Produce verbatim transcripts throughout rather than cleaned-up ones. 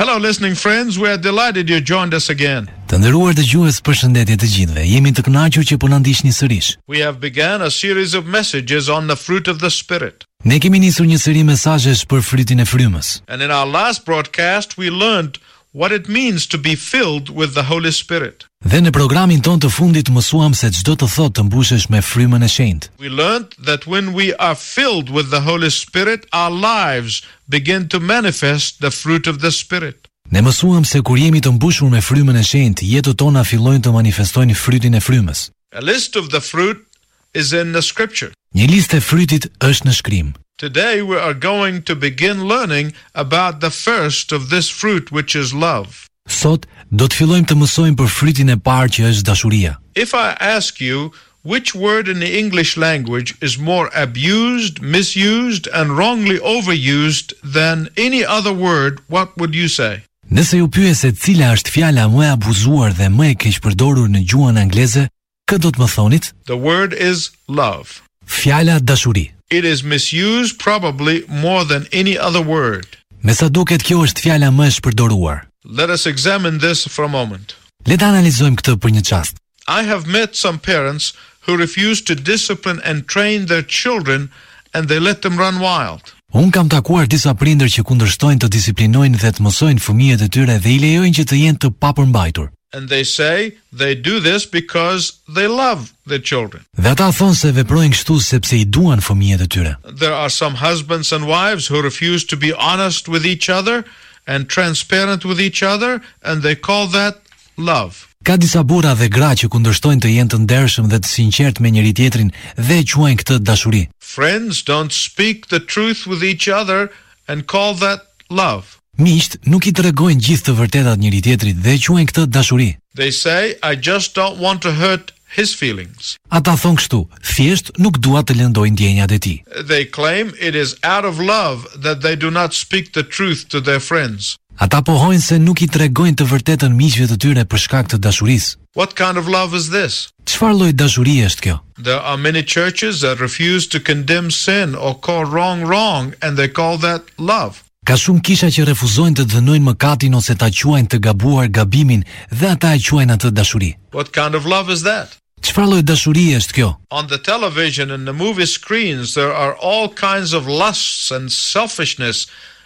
Hello listening friends, we are delighted you joined us again. Të nderuar dëgjues, përshëndetje të gjithëve. Jemi të kënaqur që po na ndiqni sërish. We have begun a series of messages on the fruit of the Spirit. Ne kemi nisur një seri mesazhesh për frytin e frymës. And in our last broadcast we learned what it means to be filled with the Holy Spirit. Dhe në programin ton të fundit mësuam se çdo të thotë të mbushesh me frymën e shenjtë. We learned that when we are filled with the Holy Spirit, our lives begin to manifest the fruit of the Spirit. Ne mësuam se kur jemi të mbushur me frymën e shenjtë, jetët tona fillojnë të manifestojnë frytin e frymës. A list of the fruit is in the scripture. Një listë e frytit është në shkrim. Today we are going to begin learning about the first of this fruit, which is love. Sot do të fillojmë të mësojmë për frytin e parë që është dashuria. If I ask you which word in the English language is more abused, misused and wrongly overused than any other word, what would you say? Nëse ju pyes se cila është fjala më e abuzuar dhe më e keq përdorur në gjuhën angleze, kë do të më thonit? The word is love. Fjala dashuri. It is misused probably more than any other word. Me sa duket kjo është fjala më e shpërdoruar. Let us examine this for a moment. Le ta analizojmë këtë për një çast. I have met some parents who refuse to discipline and train their children and they let them run wild. Un kam takuar disa prindër që kundërshtojnë të disiplinojnë dhe të mësojnë fëmijët e tyre dhe i lejojnë që të jenë të papërmbajtur. And they say they do this because they love their children. Dhe ata thonë se veprojnë kështu sepse i duan fëmijët e tyre. There are some husbands and wives who refuse to be honest with each other and transparent with each other, and they call that love. Ka disa burra dhe gra që kundërshtojnë të jenë të ndershëm dhe të sinqert me njëri tjetrin dhe e quajnë këtë dashuri. Friends don't speak the truth with each other and call that love. Miqt nuk i tregojnë gjithë të vërtetat njëri tjetrit dhe e quajnë këtë dashuri. They say, I just don't want to hurt his feelings. Ata thonë kështu, thjesht nuk dua të lëndoj ndjenjat e tij. They claim it is out of love that they do not speak the truth to their friends. Ata pohojnë se nuk i tregojnë të vërtetën miqve të tyre për shkak të dashurisë. What kind of love is this? Çfarë lloj dashurie është kjo? There are many churches that refuse to condemn sin or call wrong wrong, and they call that love. Ka shumë kisha që refuzojnë të dënojnë mëkatin ose ta quajnë të gabuar gabimin dhe ata e quajnë atë dashuri. What kind of love is that? Çfarë lloj dashurie është kjo? On the television and the movie screens there are all kinds of lusts and selfishness,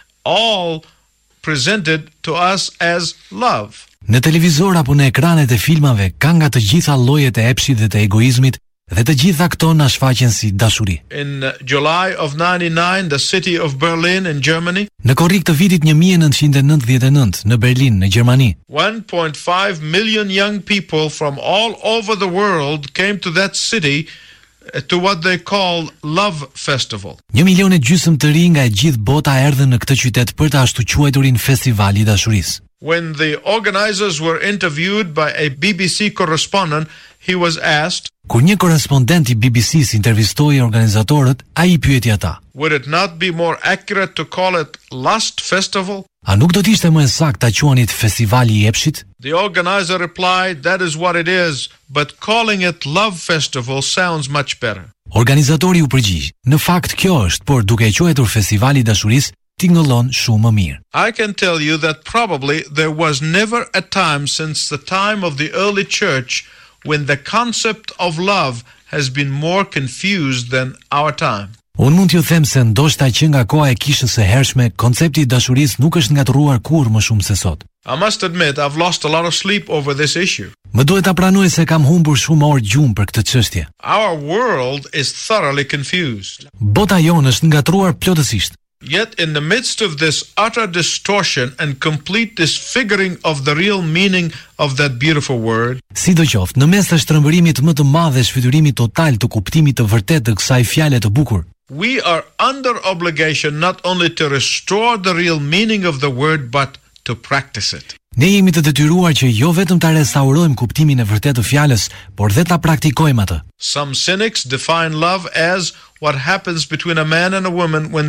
all presented to us as love. Në televizor apo në ekranet e filmave ka nga të gjitha llojet e epshit dhe të egoizmit dhe të gjitha këto na shfaqen si dashuri. In July of ninety-nine, the city of Berlin in Germany, në korrik të vitit nineteen ninety-nine në Berlin, në Gjermani, one point five million young people from all over the world came to that city to what they call Love Festival. Një milion e gjysmë të rinj nga e gjithë bota erdhën në këtë qytet për të ashtu quajturin festivali i dashurisë. When the organizers were interviewed by a B B C correspondent, he was asked, kur një korespondent i B B C-s intervistoi organizatorët, ai i pyeti ata, would it not be more accurate to call it Lust Festival? A nuk do të ishte më saktë ta quanit festivali i epshit? The organizer replied, that is what it is, but calling it Love Festival sounds much better. Organizatori u përgjigj, në fakt kjo është, por duke e quajtur festivali i dashurisë, tingëllon shumë më mirë. I can tell you that probably there was never a time since the time of the early church when the concept of love has been more confused than our time. Unë mund t'ju them se ndoshta që nga koha e kishës së hershme, koncepti i dashurisë nuk është ngatruar kurrë më shumë se sot. I must admit I've lost a lot of sleep over this issue. Më duhet ta pranoj se kam humbur shumë orë gjumë për këtë çështje. Our world is thoroughly confused. Bota jonë është ngatruar plotësisht. Yet in the midst of this utter distortion and complete disfiguring of the real meaning of that beautiful word, sidoqoftë, në mes të shtrëmbërimit më të madh dhe shfrytërimit total të kuptimit të vërtetë të kësaj fjale të bukur, we are under obligation not only to restore the real meaning of the word but to practice it. Ne jemi të detyruar që jo vetëm ta restaurojmë kuptimin e vërtetë të fjalës, por dhe ta praktikojmë atë. Some cynics define love as what happens between a man and a woman when